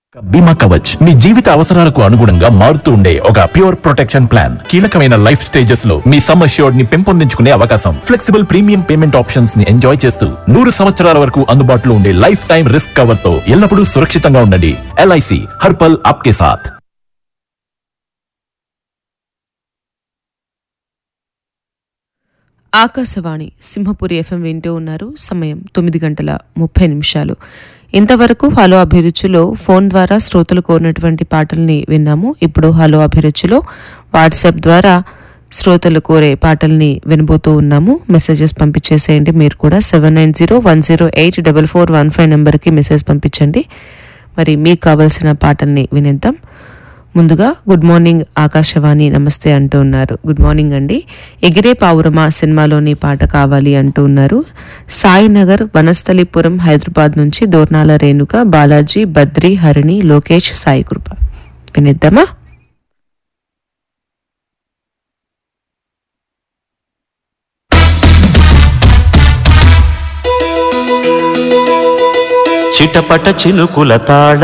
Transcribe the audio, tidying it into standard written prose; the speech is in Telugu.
బీమా కవచ్ మీ జీవిత అవసరాలకు అనుగుణంగా మారుతూ ఉండే ఒక ప్యూర్ ప్రొటెక్షన్ ప్లాన్. కీలకమైన లైఫ్ స్టేజెస్ లో మీ సమ్ అష్యూర్డ్ ని పెంపొందించుకునే అవకాశం, ఫ్లెక్సిబుల్ ప్రీమియం పేమెంట్ ఆప్షన్స్ ని ఎంజాయ్ చేస్తూ 100 సంవత్సరాల వరకు అందుబాటులో ఉండే లైఫ్ టైం రిస్క్ కవర్ తో ఎల్లప్పుడూ సురక్షితంగా ఉండండి. LIC హర్ పల్ ఆప్కే సాథ్. ఆకాశవాణి సింహపురి FM వింటూ ఉన్నారు. సమయం 9:30. ఇంతవరకు హలో అభిరుచిలో ఫోన్ ద్వారా శ్రోతలు కోరినటువంటి పాటల్ని విన్నాము. ఇప్పుడు హలో అభిరుచిలో వాట్సాప్ ద్వారా శ్రోతలు కోరే పాటల్ని వినబోతూ ఉన్నాము. మెసేజెస్ పంపించేసేయండి. మీరు కూడా 7901084415 నెంబర్కి మెసేజ్ పంపించండి. మరి మీకు కావాల్సిన పాటల్ని వినేద్దాం. ముందుగా గుడ్ మార్నింగ్ ఆకాశవాణి నమస్తే అంటూ ఉన్నారు. గుడ్ మార్నింగ్ అండి. ఎగిరే పావురమా సినిమాలోని పాట కావాలి అంటూ ఉన్నారు. సాయినగర్ వనస్థలిపురం హైదరాబాద్ నుంచి దోర్నాల రేణుక, బాలాజీ, బద్రి, హరిణి, లోకేష్, సాయి కృప. వినిద్దామా? చిటపట చినుకుల తాళ